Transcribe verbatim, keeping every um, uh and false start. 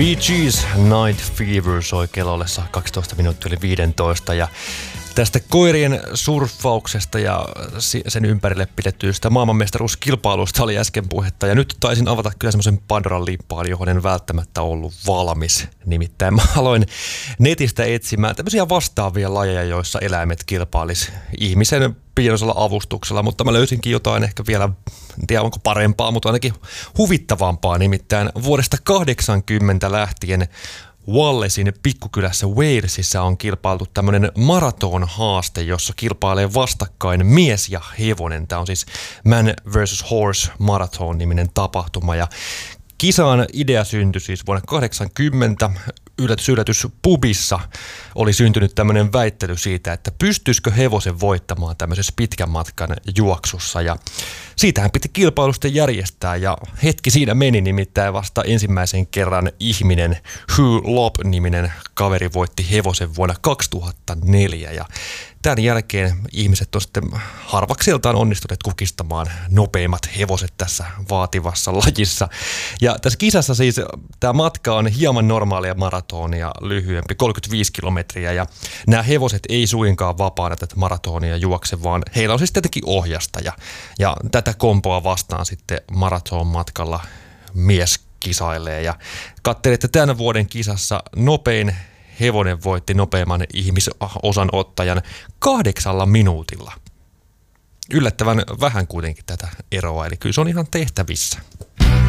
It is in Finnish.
Bee Gees Night Fever soi kellollessa kaksitoista minuuttia yli viisitoista ja tästä koirien surffauksesta ja sen ympärille pidettyistä maailmanmestaruuskilpailusta oli äsken puhetta. Ja nyt taisin avata kyllä semmoisen Pandoran lippaan, johon en välttämättä ollut valmis. Nimittäin mä aloin netistä etsimään tämmöisiä vastaavia lajeja, joissa eläimet kilpailis ihmisen pienoisella avustuksella. Mutta mä löysinkin jotain ehkä vielä, en tiedä onko parempaa, mutta ainakin huvittavampaa. Nimittäin vuodesta kahdeksankymmentä lähtien Wallesin pikkukylässä Walesissa on kilpailtu tämmöinen maratonhaaste, jossa kilpailee vastakkain mies ja hevonen. Tämä on siis Man versus Horse Marathon-niminen tapahtuma ja kisaan idea syntyi siis vuonna kahdeksankymmentä. Yllätys, yllätys, pubissa oli syntynyt tämmöinen väittely siitä, että pystyisikö hevosen voittamaan tämmöisessä pitkän matkan juoksussa. Ja siitähän piti kilpailusta järjestää ja hetki siinä meni, nimittäin vasta ensimmäisen kerran ihminen Hugh Lobb-niminen kaveri voitti hevosen vuonna kaksituhattaneljä ja tämän jälkeen ihmiset on sitten harvakseltaan onnistuneet kukistamaan nopeimmat hevoset tässä vaativassa lajissa. Ja tässä kisassa siis tämä matka on hieman normaalia maratonia lyhyempi, kolmekymmentäviisi kilometriä. Ja nämä hevoset ei suinkaan vapaana tätä maratonia juokse, vaan heillä on siis tietenkin ohjastaja. Ja tätä kompoa vastaan sitten maraton matkalla mies kisailee. Ja katselin, että tämän vuoden kisassa nopein hevonen voitti nopeimman ihmisosanottajan kahdeksalla minuutilla. Yllättävän vähän kuitenkin tätä eroa, eli kyllä se on ihan tehtävissä.